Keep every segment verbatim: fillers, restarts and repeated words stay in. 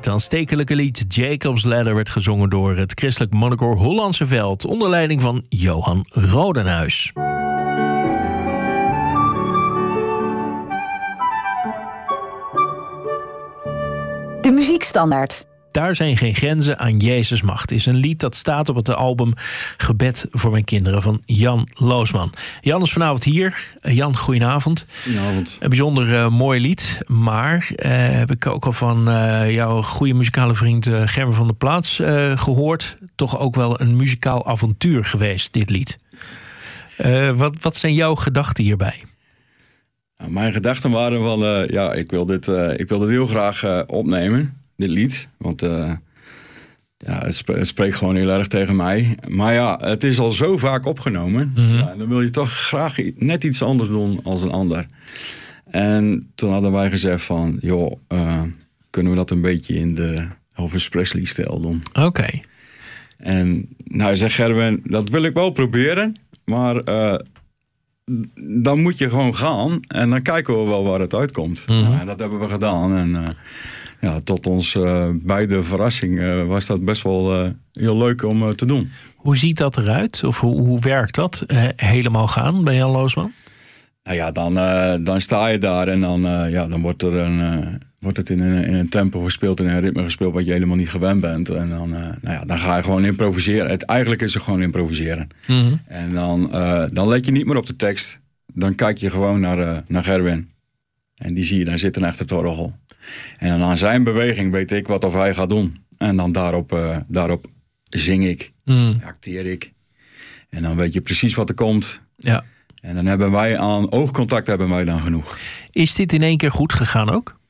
Het aanstekelijke lied Jacob's Ladder werd gezongen door het christelijk mannenkoor Hollandse Veld onder leiding van Johan Rodenhuis. De muziekstandaard. Daar zijn geen grenzen aan Jezus macht is een lied dat staat op het album Gebed voor mijn kinderen van Jan Loosman. Jan is vanavond hier. Jan, goedenavond. Goedenavond. Een bijzonder uh, mooi lied, maar uh, heb ik ook al van uh, jouw goede muzikale vriend uh, Gerben van der Plaats uh, gehoord. Toch ook wel een muzikaal avontuur geweest, dit lied. Uh, wat, wat zijn jouw gedachten hierbij? Nou, mijn gedachten waren van, uh, ja, ik wil dit, uh, ik wil dit heel graag uh, opnemen. Dit lied, want uh, ja, het, spreekt, het spreekt gewoon heel erg tegen mij. Maar ja, het is al zo vaak opgenomen. Mm-hmm. Ja, en dan wil je toch graag net iets anders doen als een ander. En toen hadden wij gezegd van, joh, uh, kunnen we dat een beetje in de Elvis Presley-stijl doen? Oké. Okay. En nou, zegt Gerben, dat wil ik wel proberen, maar uh, dan moet je gewoon gaan en dan kijken we wel waar het uitkomt. Mm-hmm. Nou, dat hebben we gedaan en uh, ja, tot ons uh, beide verrassing uh, was dat best wel uh, heel leuk om uh, te doen. Hoe ziet dat eruit? Of hoe, hoe werkt dat? Uh, helemaal gaan bij Jan Loosman? Nou ja, dan, uh, dan sta je daar en dan, uh, ja, dan wordt, er een, uh, wordt het in een, in een tempo gespeeld, in een ritme gespeeld wat je helemaal niet gewend bent. En dan, uh, nou ja, dan ga je gewoon improviseren. Het, eigenlijk is het gewoon improviseren. Mm-hmm. En dan, uh, dan let je niet meer op de tekst. Dan kijk je gewoon naar, uh, naar Gerwin. En die zie je, daar zit een echte orgel. En dan aan zijn beweging weet ik wat of hij gaat doen. En dan daarop, uh, daarop zing ik, mm. acteer ik. En dan weet je precies wat er komt. Ja. En dan hebben wij aan oogcontact hebben wij dan genoeg. Is dit in één keer goed gegaan ook?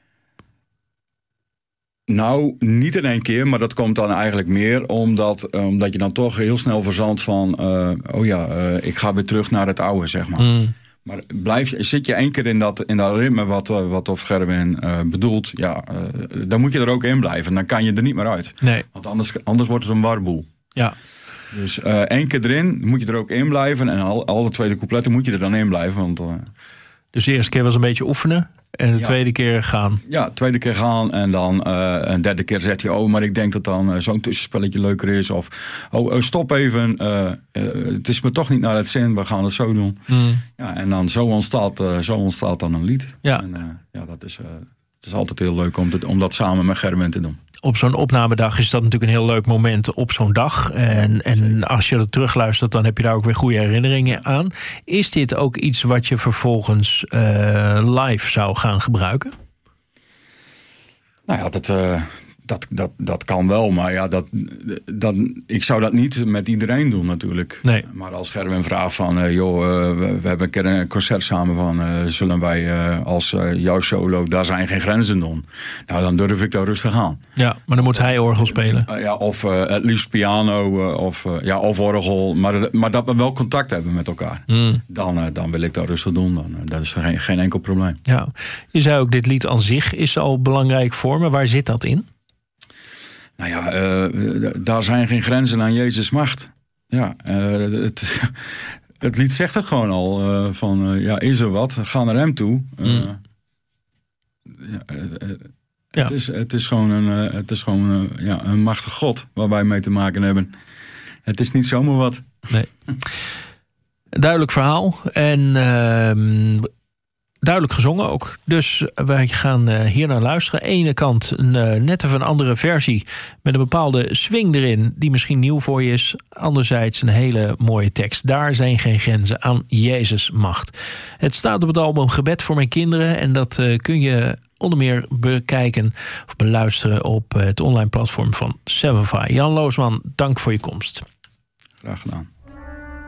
Nou, niet in één keer, maar dat komt dan eigenlijk meer omdat, omdat je dan toch heel snel verzandt van, uh, oh ja, uh, ik ga weer terug naar het oude, zeg maar. Mm. Maar blijf, zit je één keer in dat, in dat ritme wat, wat of Gerwin uh, bedoelt, ja, uh, dan moet je er ook in blijven. Dan kan je er niet meer uit. Nee. Want anders, anders wordt het een warboel. Ja. Dus uh, één keer erin moet je er ook in blijven. En al, alle tweede coupletten moet je er dan in blijven. Want, uh, dus de eerste keer was een beetje oefenen. En de ja. tweede keer gaan. Ja, tweede keer gaan. En dan uh, een derde keer zegt je, oh, maar ik denk dat dan uh, zo'n tussenspelletje leuker is. Of, oh, oh stop even. Uh, uh, het is me toch niet naar het zin. We gaan het zo doen. Mm. Ja, en dan zo ontstaat, uh, zo ontstaat dan een lied. Ja, en, uh, ja dat is, uh, het is altijd heel leuk om, te, om dat samen met Gerben te doen. Op zo'n opnamedag is dat natuurlijk een heel leuk moment op zo'n dag. En, en als je dat terugluistert, dan heb je daar ook weer goede herinneringen aan. Is dit ook iets wat je vervolgens uh, live zou gaan gebruiken? Nou ja, dat, uh, dat, dat, dat kan wel. Maar ja, dat, dat, ik zou dat niet met iedereen doen natuurlijk. Nee. Maar als Gerben vraagt van, uh, joh, uh, we, we hebben een keer een concert samen van, uh, zullen wij uh, als uh, jouw solo, daar zijn geen grenzen doen. Nou, dan durf ik daar rustig aan. Ja, maar dan moet hij orgel spelen. Uh, ja, of uh, het liefst piano uh, of, uh, ja, of orgel. Maar, maar dat we wel contact hebben met elkaar. Mm. Dan, uh, dan wil ik dat rustig doen. Dan, uh, dat is geen, geen enkel probleem. Ja. Je zei ook, dit lied aan zich is al belangrijk voor me. Waar zit dat in? Nou ja, uh, daar zijn geen grenzen aan Jezus macht. Ja, uh, het, het lied zegt het gewoon al. Uh, van, uh, ja, is er wat? Ga naar hem toe. Uh, mm. ja, uh, uh, ja. Het, is, het is gewoon, een, uh, het is gewoon uh, ja, een machtig God waar wij mee te maken hebben. Het is niet zomaar wat. Nee. Duidelijk verhaal. En uh, duidelijk gezongen ook. Dus wij gaan uh, hier naar luisteren. Ene kant een uh, net even een andere versie met een bepaalde swing erin die misschien nieuw voor je is. Anderzijds een hele mooie tekst. Daar zijn geen grenzen aan Jezus macht. Het staat op het album Gebed voor mijn kinderen en dat uh, kun je onder meer bekijken of beluisteren op het online platform van Sevenfy. Jan Loosman, dank voor je komst. Graag gedaan.